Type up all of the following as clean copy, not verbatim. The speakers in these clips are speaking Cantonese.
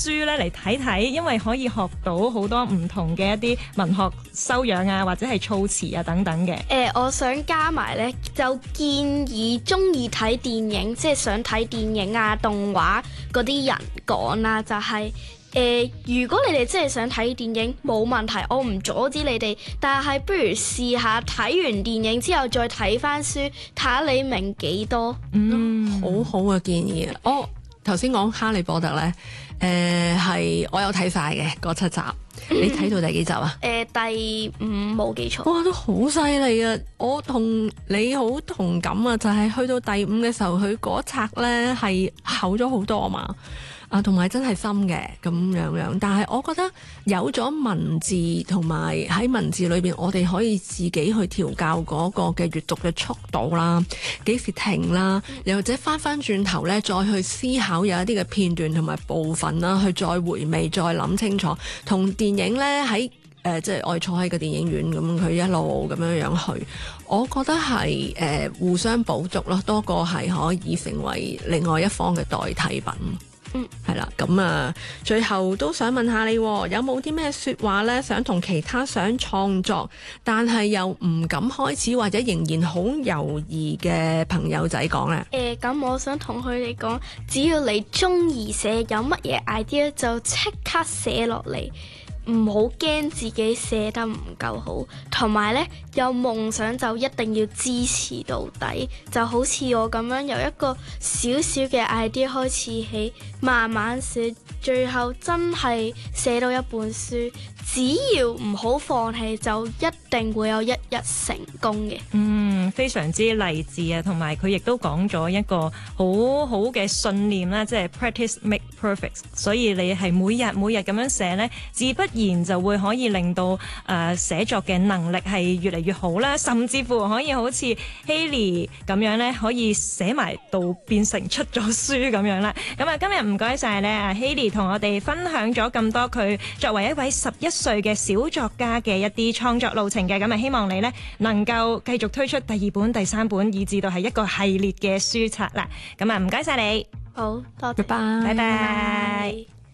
書咧嚟睇睇，因為可以學到好多唔同嘅一啲文學修養啊，或者係措辭啊等等嘅。 我想加埋咧，就建議中意睇電影，即係想睇電影啊、動畫嗰啲人講啦，就係如果你哋真係想睇電影，冇問題，我唔阻止你哋，但係不如試下睇完電影之後再睇翻書，睇下你明幾多。 好好嘅建議。我頭先講哈利波特咧，係我有睇晒嘅嗰7集。你睇到第幾集啊？ 第5冇記錯。 哇，都好犀利啊！我同你好同感啊，就係去到第5嘅時候，佢嗰冊咧係厚咗好多嘛。同埋真係深嘅咁樣，但係我覺得有咗文字同埋喺文字裏邊，我哋可以自己去調校嗰個嘅閱讀嘅速度啦，幾時停啦，又或者翻轉頭咧，再去思考有一啲嘅片段同埋部分啦，去再回味、再諗清楚。同電影咧喺即係我哋坐喺個電影院咁，佢一路咁樣去，我覺得係互相補足咯，多過係可以成為另外一方嘅代替品。係啦，咁啊，最後都想問下你，有冇啲咩說話呢？想同其他想創作但係又唔敢開始或者仍然好猶豫嘅朋友仔講呢？ 咁我想同佢哋講，只要你中意寫，有乜嘢 idea 就即刻寫落嚟。唔好驚自己寫得唔夠好，同埋呢，有夢想就一定要支持到底，就好似我咁樣由一個小小嘅 idea 開始起，慢慢寫，最後真係寫到一本書。只要唔好放棄，就一定會有一日成功嘅。 非常之勵志啊，同埋佢亦都講咗一個好好嘅信念啦，即係 practice make perfect。所以你係每日咁樣寫呢，自不然就會可以令到寫作嘅能力係越嚟越好啦，甚至乎可以好似 Hailey 咁樣呢，可以寫埋到變成出咗書咁樣啦。咁啊，今日唔該晒咧，Hailey 同我哋分享咗咁多佢作為一位11歲嘅小作家嘅一啲創作路程嘅。咁啊，希望你呢能夠繼續推出第2本、第3本，以至到係一個系列嘅書冊啦。咁啊，唔該晒你。 好，多謝， 拜拜， 拜拜。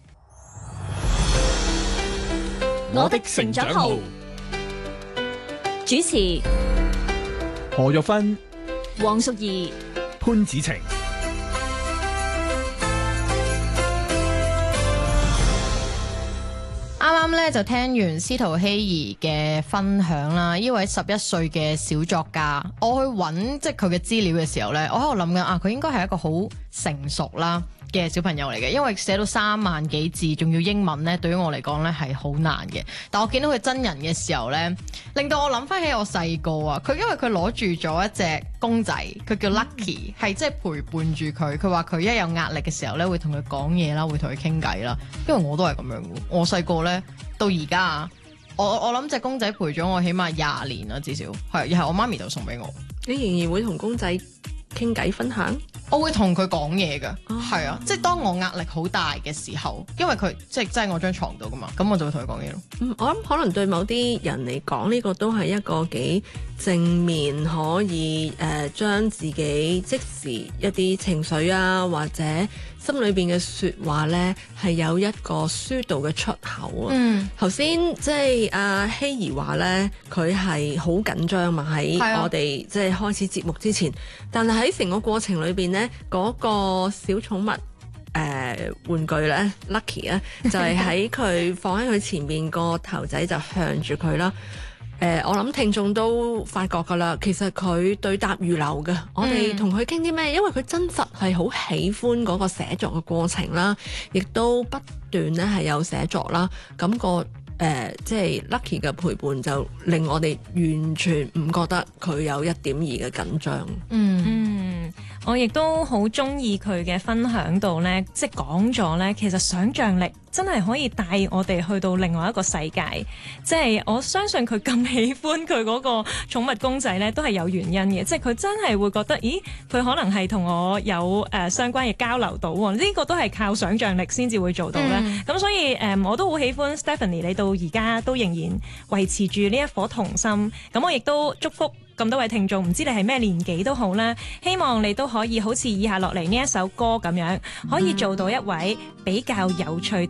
我的成長號主持何玉芬、 黃淑儀、 潘子晴。 啱啱咧就聽完司徒希兒嘅分享啦，呢位11歲嘅小作家，我去揾即係佢嘅資料嘅時候咧，我喺度諗緊佢應該係一個好成熟啦嘅小朋友嚟嘅，因為寫到3萬幾字，仲要英文咧，對於我嚟講咧係好難嘅。但我見到佢真人嘅時候咧，令到我諗翻起我細個啊，因為佢攞住咗一隻公仔，佢叫 Lucky，係即係陪伴住佢。佢話佢一有壓力嘅時候咧，會同佢講嘢啦，會同佢傾偈啦。因為我都係咁樣嘅，我細個咧到而家啊，我諗隻公仔陪咗我起碼20年啦，至少係，又係我媽咪就送俾我。 你仍然會同公仔傾偈分享？ 我會同佢講嘢㗎，係啊，即係當我壓力好大嘅時候，因為佢即係擠我張床度㗎嘛，咁我就會同佢講嘢咯。 我諗可能對某啲人嚟講，呢個都係一個幾正面，可以將自己即時一啲情緒啊，或者心裏邊嘅說話呢，係有一個疏導嘅出口啊。頭先即係阿希兒話呢，佢係好緊張嘛，喺我哋即係開始節目之前，但係喺成個過程裏邊呢，嗰個小寵物玩具咧 Lucky 咧，就係喺佢放喺佢前面個頭仔就向住佢啦。我諗聽眾都發覺噶啦，其實佢對答如流嘅。我哋同佢傾啲咩？因為佢真實係好喜歡嗰個寫作嘅過程啦，亦都不斷咧係有寫作啦。咁即係 Lucky 嘅陪伴就令我哋完全唔覺得佢有1.2嘅緊張。 我亦都好中意佢嘅分享度呢，即係講咗呢，其實想像力真係可以帶我哋去到另外一個世界。即係我相信佢咁喜歡佢嗰個寵物公仔呢，都係有原因嘅。即係佢真係會覺得，咦，佢可能係同我有相關嘅交流到喎。呢個都係靠想像力先至會做到呢。咁所以我都好喜歡 Stephanie，你到而家都仍然維持住呢一顆童心。咁我亦都祝福咁多位聽眾，唔知你係咩年紀都好啦，希望你都可以好似以下落嚟呢一首歌咁樣，可以做到一位比較有趣